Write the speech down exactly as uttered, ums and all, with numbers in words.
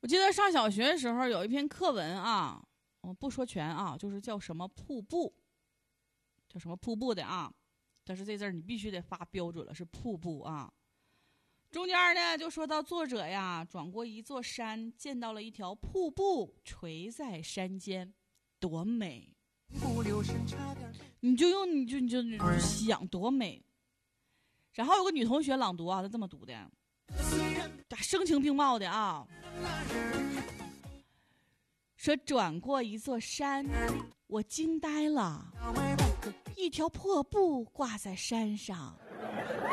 我记得上小学的时候有一篇课文啊，我不说全啊，就是叫什么瀑布，叫什么瀑布的啊，但是这字儿你必须得发标准了，是瀑布啊。中间呢就说到作者呀转过一座山，见到了一条瀑布垂在山间，多美！你就用你就你就你就想多美。然后有个女同学朗读啊，她这么读的，声情并茂的啊，说转过一座山，我惊呆了，一条破布挂在山上。